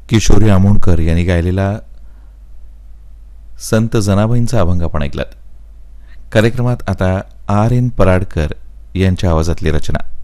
किशोरी आमोणकर यांनी गायलेला संत जनाबाईंचा अभंग आपण ऐकलात. कार्यक्रमात आता आर एन पराडकर यांच्या आवाजातली रचना.